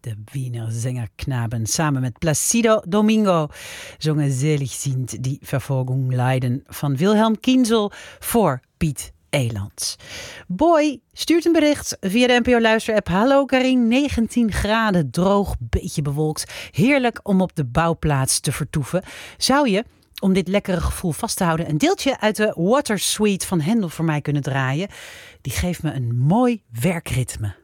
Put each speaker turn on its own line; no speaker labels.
De Wiener Sängerknaben samen met Placido Domingo zongen Selig sind die Verfolgung leiden van Wilhelm Kienzl voor Piet Elands. Boy stuurt een bericht via de NPO Luisterapp. Hallo Karin, 19 graden, droog, beetje bewolkt. Heerlijk om op de bouwplaats te vertoeven. Zou je, om dit lekkere gevoel vast te houden, een deeltje uit de Water Suite van Hendel voor mij kunnen draaien? Die geeft me een mooi werkritme.